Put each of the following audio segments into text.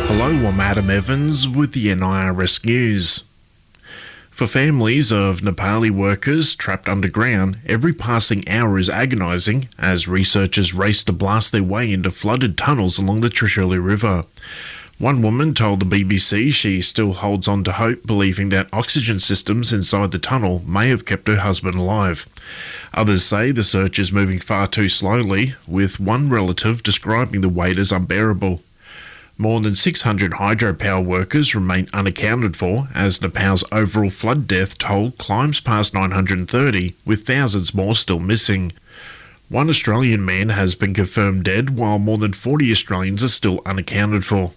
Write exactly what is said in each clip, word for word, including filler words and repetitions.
Hello, I'm Adam Evans with the N I R S News. For families of Nepali workers trapped underground, every passing hour is agonising as researchers race to blast their way into flooded tunnels along the Trishuli River. One woman told the B B C she still holds on to hope, believing that oxygen systems inside the tunnel may have kept her husband alive. Others say the search is moving far too slowly, with one relative describing the wait as unbearable. More than six hundred hydropower workers remain unaccounted for as Nepal's overall flood death toll climbs past nine hundred thirty, with thousands more still missing. One Australian man has been confirmed dead, while more than forty Australians are still unaccounted for.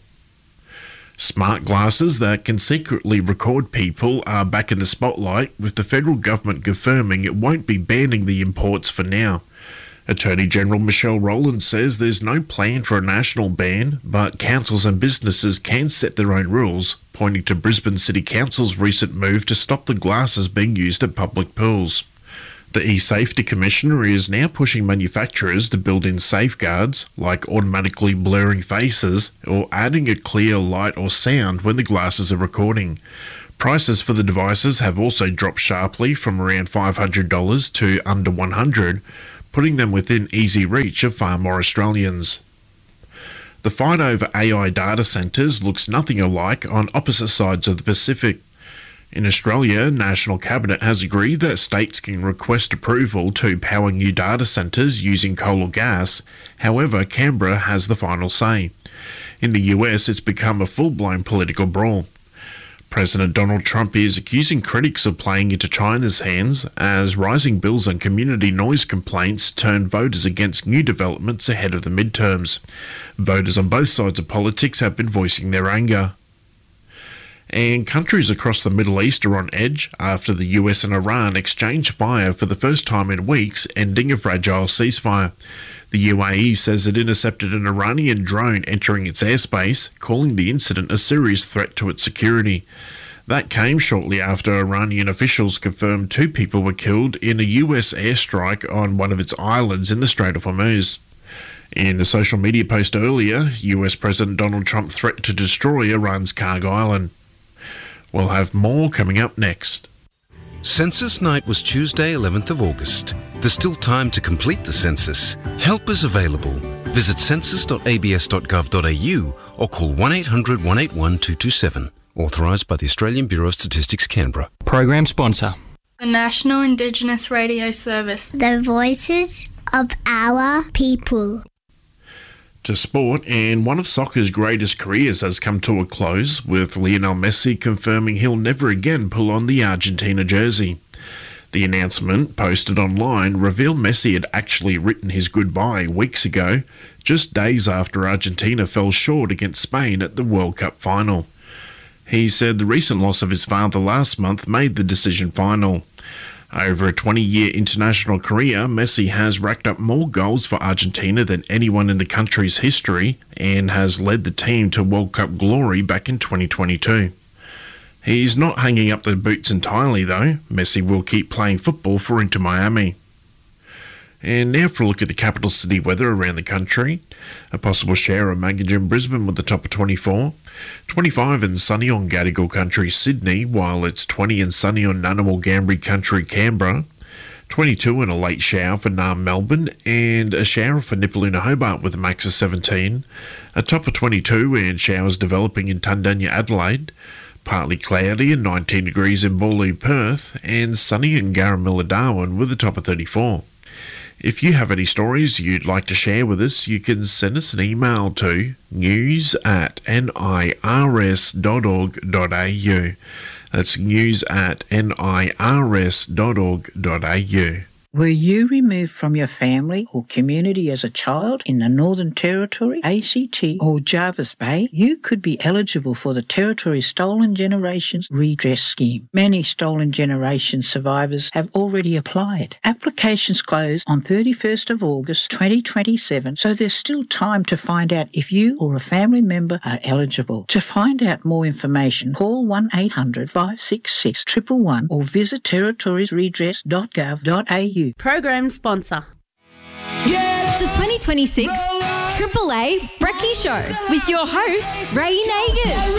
Smart glasses that can secretly record people are back in the spotlight, with the federal government confirming it won't be banning the imports for now. Attorney General Michelle Rowland says there's no plan for a national ban, but councils and businesses can set their own rules, pointing to Brisbane City Council's recent move to stop the glasses being used at public pools. The E-Safety Commissioner is now pushing manufacturers to build in safeguards, like automatically blurring faces or adding a clear light or sound when the glasses are recording. Prices for the devices have also dropped sharply from around five hundred dollars to under one hundred dollars, putting them within easy reach of far more Australians. The fight over A I data centres looks nothing alike on opposite sides of the Pacific. In Australia, National Cabinet has agreed that states can request approval to power new data centres using coal or gas. However, Canberra has the final say. In the U S, it's become a full-blown political brawl. President Donald Trump is accusing critics of playing into China's hands as rising bills and community noise complaints turn voters against new developments ahead of the midterms. Voters on both sides of politics have been voicing their anger. And countries across the Middle East are on edge after the U S and Iran exchanged fire for the first time in weeks, ending a fragile ceasefire. The U A E says it intercepted an Iranian drone entering its airspace, calling the incident a serious threat to its security. That came shortly after Iranian officials confirmed two people were killed in a U S airstrike on one of its islands in the Strait of Hormuz. In a social media post earlier, U S President Donald Trump threatened to destroy Iran's Karg Island. We'll have more coming up next. Census night was Tuesday, eleventh of August. There's still time to complete the census. Help is available. Visit census dot a b s dot gov dot a u or call one eight hundred, one eight one, two two seven. Authorised by the Australian Bureau of Statistics, Canberra. Program sponsor. The National Indigenous Radio Service. The voices of our people. To sport, and one of soccer's greatest careers has come to a close, with Lionel Messi confirming he'll never again pull on the Argentina jersey. The announcement, posted online, revealed Messi had actually written his goodbye weeks ago, just days after Argentina fell short against Spain at the World Cup final. He said the recent loss of his father last month made the decision final. Over a twenty-year international career, Messi has racked up more goals for Argentina than anyone in the country's history and has led the team to World Cup glory back in twenty twenty-two. He's not hanging up the boots entirely though. Messi will keep playing football for Inter Miami. And now for a look at the capital city weather around the country. A possible shower of magnitude in Brisbane with a top of twenty-four. twenty-five and sunny on Gadigal Country, Sydney, while it's twenty and sunny on Ngunnawal Gambri Country, Canberra. twenty-two and a late shower for Naarm, Melbourne, and a shower for Nipaluna, Hobart with a max of seventeen. A top of twenty-two and showers developing in Tundanya, Adelaide. Partly cloudy and nineteen degrees in Boorloo, Perth, and sunny in Garramilla, Darwin with a top of thirty-four. If you have any stories you'd like to share with us, you can send us an email to news at nirs dot org dot a u. That's news at nirs dot org dot a u. Were you removed from your family or community as a child in the Northern Territory, A C T or Jervis Bay? You could be eligible for the Territory's Stolen Generations Redress Scheme. Many Stolen Generations survivors have already applied. Applications close on thirty-first of August twenty twenty-seven, so there's still time to find out if you or a family member are eligible. To find out more information, call one eight hundred, five six six, one one one or visit territoriesredress dot gov dot a u. Program sponsor. Get the twenty twenty-six Triple A Brekkie Show with your host, Ray Nagers.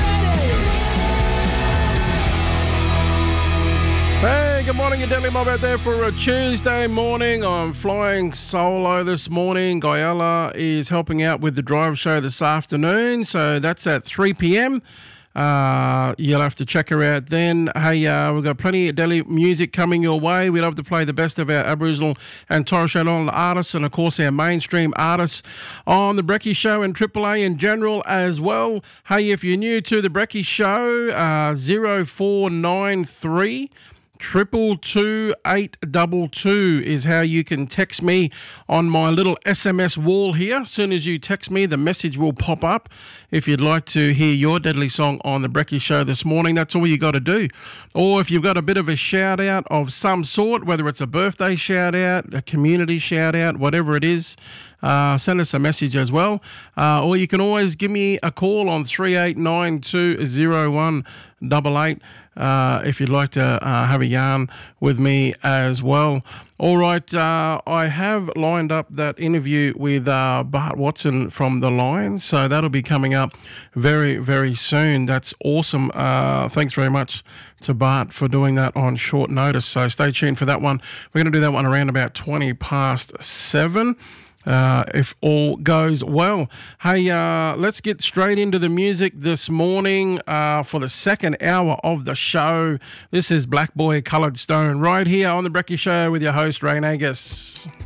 Hey, good morning, your Deadly Mob out there for a Tuesday morning. I'm flying solo this morning. Guyala is helping out with the drive show this afternoon, so that's at three p.m. Uh, you'll have to check her out then. Hey, uh, we've got plenty of Delhi music coming your way. We love to play the best of our Aboriginal and Torres Strait Islander artists and, of course, our mainstream artists on the Brekkie Show and Triple A in general as well. Hey, if you're new to the Brekkie Show, uh, zero four nine three Triple two eight double two is how you can text me on my little S M S wall here. As soon as you text me, the message will pop up. If you'd like to hear your deadly song on the Brekkie Show this morning, that's all you got to do. Or if you've got a bit of a shout out of some sort, whether it's a birthday shout out, a community shout out, whatever it is, Uh, send us a message as well. Uh, or you can always give me a call on three eight nine two zero one eight eight uh, if you'd like to uh, have a yarn with me as well. All right, uh, I have lined up that interview with uh, Bart Watson from The Lions, so that'll be coming up very, very soon. That's awesome. Uh, thanks very much to Bart for doing that on short notice, so stay tuned for that one. We're going to do that one around about twenty past seven. Uh, if all goes well. Hey, uh, let's get straight into the music this morning uh, for the second hour of the show. This is Black Boy Coloured Stone right here on the Brekkie Show with your host, Ray Nagers.